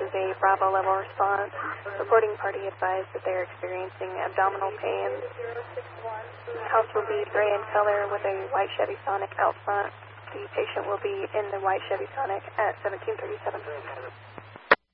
received a Bravo level response. Reporting party advised that they are experiencing abdominal pain. House will be gray in color with a white Chevy Sonic out front. The patient will be in the white Chevy Sonic at 1737.